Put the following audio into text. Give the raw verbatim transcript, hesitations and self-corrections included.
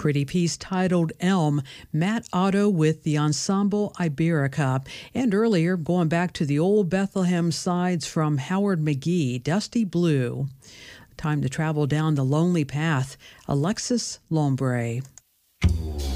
Pretty piece titled Elm, Matt Otto with the Ensemble Iberica. And earlier, going back to the old Bethlehem sides from Howard McGee, Dusty Blue. Time to travel down the lonely path, Alexis Lombre.